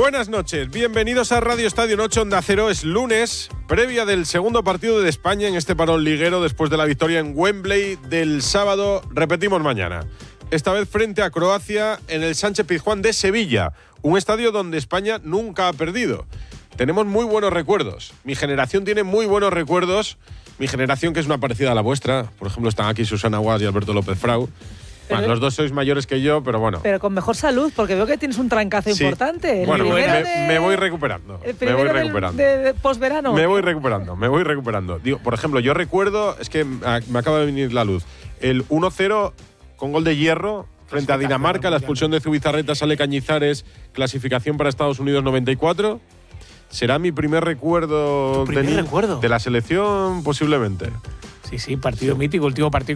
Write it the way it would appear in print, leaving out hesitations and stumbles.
Buenas noches, bienvenidos a Radio Estadio Noche Onda Cero. Es lunes, previa del segundo partido de España en este parón liguero después de la victoria en Wembley del sábado. Repetimos mañana, esta vez frente a Croacia en el Sánchez-Pizjuán de Sevilla, un estadio donde España nunca ha perdido. Tenemos muy buenos recuerdos, mi generación tiene muy buenos recuerdos, mi generación que es una parecida a la vuestra, por ejemplo están aquí Susana Guas y Alberto López Frau. Bueno, los dos sois mayores que yo, pero bueno. Pero con mejor salud, porque veo que tienes un trancazo importante. Bueno, me voy recuperando. Me voy recuperando. De posverano. Me voy recuperando. Digo, por ejemplo, yo recuerdo, es que me acaba de venir la luz, el 1-0 con gol de Hierro frente a Dinamarca, la expulsión de Zubizarreta, sale Cañizares, clasificación para Estados Unidos 94. Será mi primer recuerdo, ¿Tu primer recuerdo? De la selección, posiblemente. Sí, partido mítico, último partido